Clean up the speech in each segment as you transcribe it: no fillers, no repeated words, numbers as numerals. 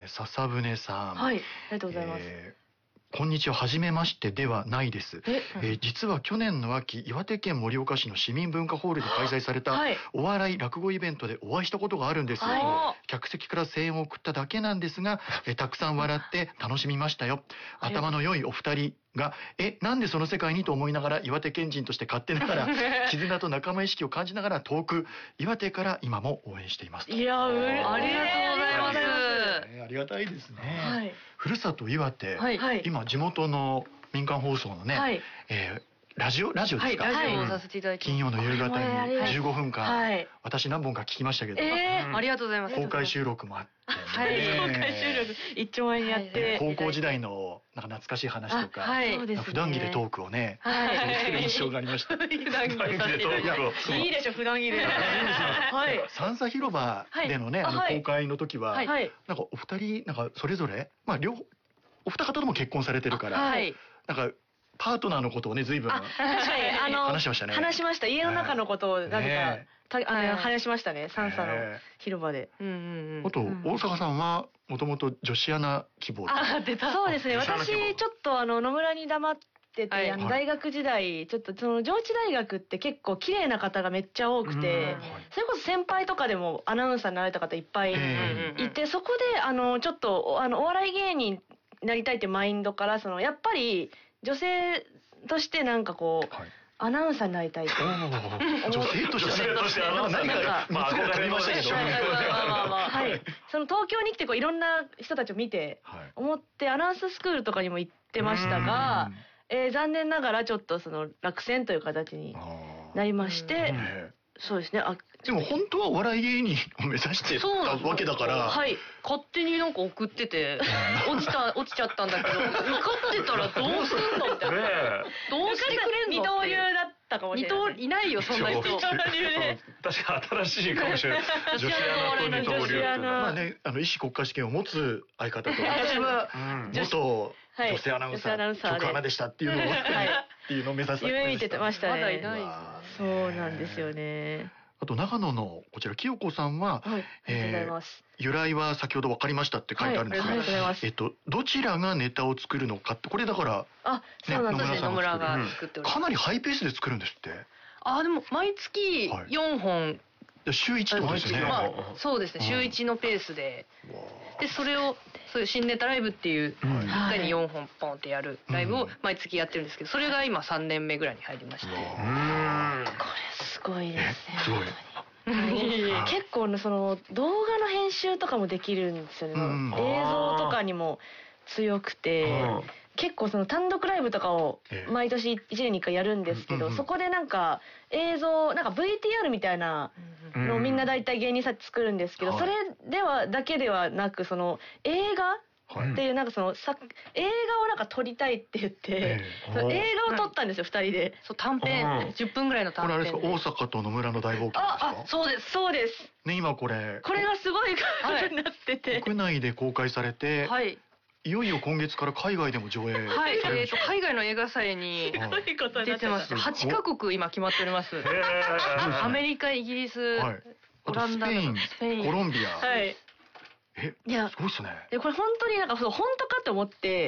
笹舟さん。 はい、ありがとうございます。 こんにちは、はじめましてではないです。実は去年の秋、岩手県盛岡市の市民文化ホールで開催されたお笑い落語イベントでお会いしたことがあるんです。客席から声援を送っただけなんですが、たくさん笑って楽しみましたよ。頭の良いお二人が、なんでその世界にと思いながら岩手県人として勝手ながら絆と仲間意識を感じながら遠く岩手から今も応援しています。 いや、 ありがとうございます。 ありがたいですね。ふるさと岩手、今地元の民間放送のね、ラジオですか。 ラジオをさせていただいて、 金曜の夕方に15分間、私何本か聞きましたけど、 ありがとうございます。 公開収録もあって、 公開収録一丁前にやって、 高校時代のなんか懐かしい話とか、普段着でトークをね、してる印象がありました。 普段着でトークを。いいでしょ、普段着で。 三叉広場でのね、公開の時は、なんかお二人なんかそれぞれ、まあ両方お二方とも結婚されてるから、なんかパートナーのことをね、随分話しましたね。 話しました。家の中のことをなぜか話しましたね。三叉の広場で。 あと大阪さんはもともと女子アナ希望。 そうですね。私ちょっと野村に黙ってて、大学時代ちょっとその上智大学って結構綺麗な方がめっちゃ多くて、それこそ先輩とかでもアナウンサーになられた方いっぱいいて、そこでちょっとお笑い芸人になりたいってマインドからやっぱり女性としてなんかこう、アナウンサーになりたいって。 女性としてアナウンサーになりたい。まあ憧れましたけど。 はい。その東京に来てこういろんな人たちを見て、思ってアナウンススクールとかにも行ってましたが、残念ながらちょっとその落選という形になりまして、そうですね。 でも本当はお笑い芸人を目指してたわけだから。 はい。勝手になんか送ってて、落ちちゃったんだけど、受かってたらどうすんのみたいな。どうしてくれんの？ 二刀流だったかもしれない。 いないよ、そんな人。 確か新しいかもしれない。女子アナと二刀流。 まあね、医師国家試験を持つ相方と、私は元女性アナウンサー、局アナでしたっていうのを、っていうのを目指す。 夢見てましたね。 まだいない。 そうなんですよね。 あと長野のこちら清子さんは、由来は先ほど分かりましたって書いてあるんですが、どちらがネタを作るのかって、これだから野村が作っております。 かなりハイペースで作るんですって。 でも毎月4本。 週1ってことですね。 そうですね、週1のペースで。で、それを、そういう新ネタライブっていう、1回に4本ポンってやるライブを毎月やってるんですけど、それが今3年目ぐらいに入りまして。これすごいですね。 すごい。 結構その動画の編集とかもできるんですよね。映像とかにも強くて、結構その単独ライブとかを毎年1年に1回やるんですけど、そこでなんか映像、なんか VTR みたいなのをみんな大体芸人さん作るんですけど、それだけではなく、その映画っていうなんかその映画をなんか撮りたいって言って、映画を撮ったんですよ、2人で。 そう、短編、10分ぐらいの短編。 これあれですか、大阪と野村の大冒険ですか？ そうです、そうです。 ね、今これがすごいことになってて。 国内で公開されて、いよいよ今月から海外でも上映。 海外の映画祭に出てます。8カ国今決まっております。アメリカ、イギリス、オランダ、 スペイン、コロンビア。 いや、 すごいっすね。 これ本当になんか本当かと思って、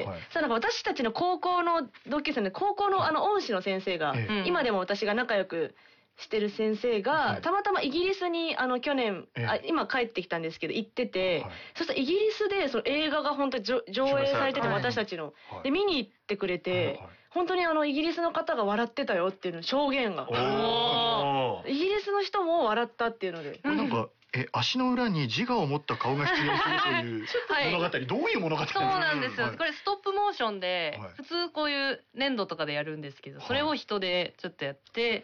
なんか私たちの高校の同級生で、高校の恩師の先生が、今でも私が仲良くしてる先生が、たまたまイギリスに去年、今帰ってきたんですけど行ってて、そしたらイギリスでその映画が本当に上映されてて、私たちので見に行ってくれて、本当にイギリスの方が笑ってたよっていうの証言が、イギリスの人も笑ったっていうので、 なんか足の裏に自我を持った顔が出現するという物語、どういう物語なんですか？ そうなんですよ。これストップモーションで、普通こういう粘土とかでやるんですけど、それを人でちょっとやって、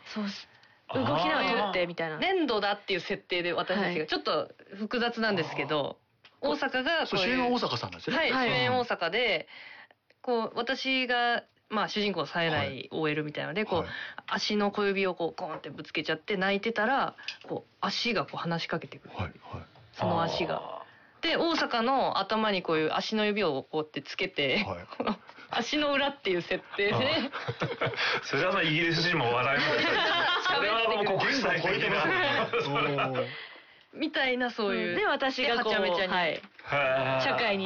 動きながら撮ってみたいな。粘土だっていう設定で私たちが、ちょっと複雑なんですけど、大阪が主演は大阪さんなんですね。 はい、主演大阪で、私が、主人公の冴えない OL みたいなので、足の小指をコーンってぶつけちゃって泣いてたら、足が話しかけてくる。その足が。で、大阪の頭にこういう足の指をこうってつけて、足の裏っていう設定で。 それはイギリス人も笑います。それはもう国際的な。 みたいなそういう。 で、私がはちゃめちゃに。 社会に